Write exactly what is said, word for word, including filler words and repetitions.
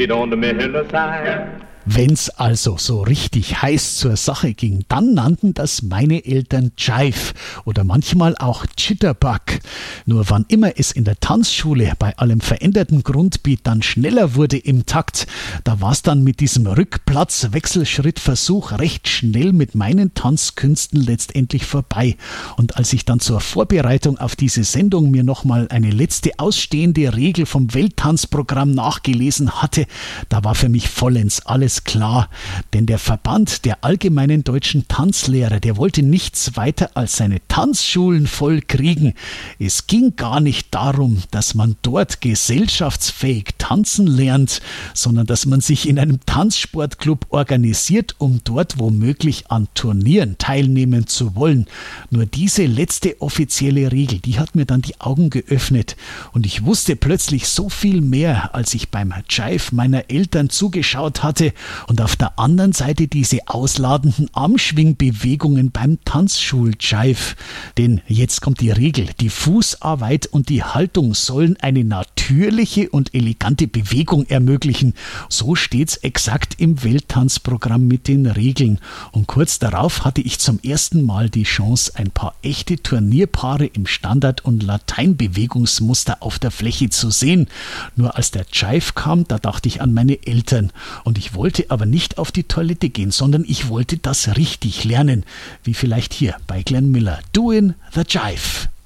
Wenn's also so richtig heiß zur Sache ging, dann nannten das meine Eltern Jive oder manchmal auch Jitterbug. Nur wann immer es in der Tanzschule bei allem veränderten Grundbeat dann schneller wurde im Takt, da war's dann mit diesem Rückplatz-Wechselschrittversuch recht schnell mit meinen Tanzkünsten letztendlich vorbei. Und als ich dann zur Vorbereitung auf diese Sendung mir nochmal eine letzte ausstehende Regel vom Welttanzprogramm nachgelesen hatte, da war für mich vollends alles klar, denn der Verband der Allgemeinen Deutschen Tanzlehrer, der wollte nichts weiter als seine Tanzschulen voll kriegen. Es ging gar nicht darum, dass man dort gesellschaftsfähig tanzen lernt, sondern dass man sich in einem Tanzsportclub organisiert, um dort womöglich an Turnieren teilnehmen zu wollen. Nur diese letzte offizielle Regel, die hat mir dann die Augen geöffnet und ich wusste plötzlich so viel mehr, als ich beim Jive meiner Eltern zugeschaut hatte und auf der anderen Seite diese ausladenden Armschwingbewegungen beim Tanzschul-Jive. Denn jetzt kommt die Regel, die Fußarbeit und die Haltung sollen eine natürliche und elegante Bewegung ermöglichen. So steht's exakt im Welttanzprogramm mit den Regeln. Und kurz darauf hatte ich zum ersten Mal die Chance, ein paar echte Turnierpaare im Standard- und Lateinbewegungsmuster auf der Fläche zu sehen. Nur als der Jive kam, da dachte ich an meine Eltern. Und ich wollte aber nicht auf die Toilette gehen, sondern ich wollte das richtig lernen. Wie vielleicht hier bei Glenn Miller. Doing the Jive.